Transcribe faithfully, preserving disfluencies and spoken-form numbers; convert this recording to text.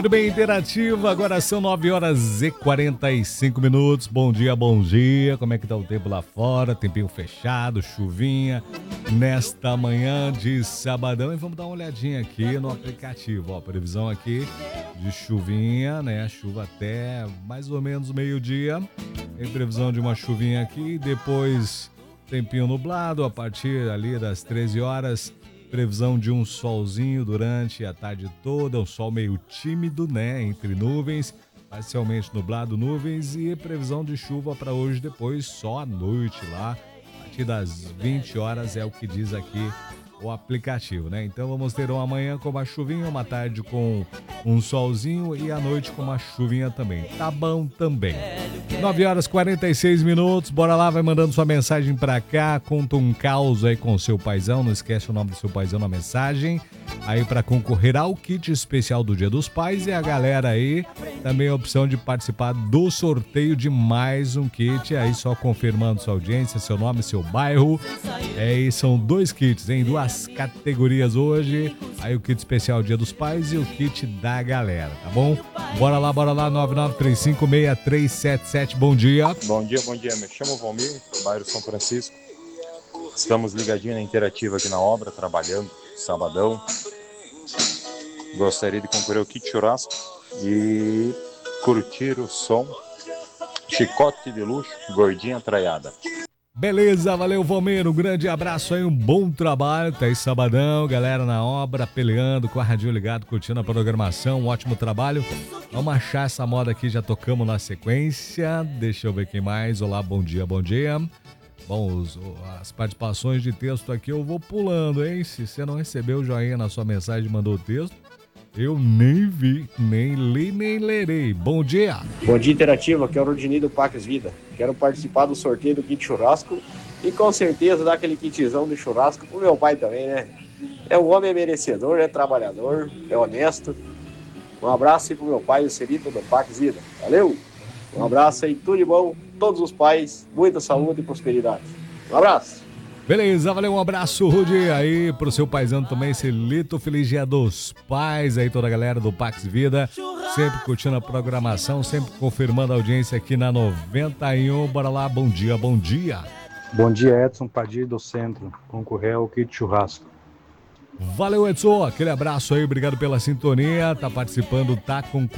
Muito bem, interativa, agora são nove horas e quarenta e cinco minutos. Bom dia, bom dia. Como é que tá o tempo lá fora? Tempinho fechado, chuvinha nesta manhã de sabadão. E vamos dar uma olhadinha aqui no aplicativo. Ó, previsão aqui de chuvinha, né? Chuva até mais ou menos meio-dia. Tem previsão de uma chuvinha aqui, depois tempinho nublado a partir ali das treze horas. Previsão de um solzinho durante a tarde toda, um sol meio tímido, né? Entre nuvens, parcialmente nublado, nuvens, e previsão de chuva para hoje, depois só à noite lá, a partir das vinte horas é o que diz aqui o aplicativo, né? Então vamos ter uma manhã com uma chuvinha, uma tarde com um solzinho e a noite com uma chuvinha também. Tá bom também. nove horas e quarenta e seis minutos, bora lá, vai mandando sua mensagem pra cá, conta um caos aí com o seu paizão, não esquece o nome do seu paizão na mensagem, aí pra concorrer ao kit especial do Dia dos Pais, e a galera aí também a opção de participar do sorteio de mais um kit, aí só confirmando sua audiência, seu nome, seu bairro, é, e são dois kits, em duas categorias hoje, aí o kit especial Dia dos Pais e o kit da galera, tá bom? Bora lá, bora lá, nove nove três cinco seis três sete sete, bom dia. Bom dia, bom dia, me chamo Valmir, bairro São Francisco. Estamos ligadinhos na Interativa aqui na obra, trabalhando, sabadão. Gostaria de concorrer ao kit churrasco e curtir o som Chicote de Luxo, Gordinha Traiada. Beleza, valeu, Valmir, um grande abraço aí, um bom trabalho, tá aí sabadão, galera na obra, peleando, com a radinho ligado, curtindo a programação, um ótimo trabalho. Vamos achar essa moda aqui, já tocamos na sequência, deixa eu ver quem mais. Olá, bom dia, bom dia. Bom, os, as participações de texto aqui eu vou pulando, hein, se você não recebeu o joinha na sua mensagem, mandou o texto, eu nem vi, nem li, nem lerei. Bom dia. Bom dia, Interativa, aqui é o Rodinei do Pax Vida. Quero participar do sorteio do kit churrasco e com certeza dar aquele kitzão de churrasco pro meu pai também, né? É um homem merecedor, é trabalhador, é honesto. Um abraço aí pro meu pai, o Cerito do Pax Vida. Valeu! Um abraço aí, tudo de bom, todos os pais, muita saúde e prosperidade. Um abraço! Beleza, valeu, um abraço, Rudy, aí pro seu paizão também, Celito, feliz dia dos pais, aí toda a galera do Pax Vida, sempre curtindo a programação, sempre confirmando a audiência aqui na noventa e um, bora lá, bom dia, bom dia. Bom dia, Edson Padir do Centro, concorrer ao kit churrasco. Valeu, Edson, aquele abraço aí, obrigado pela sintonia, tá participando, tá com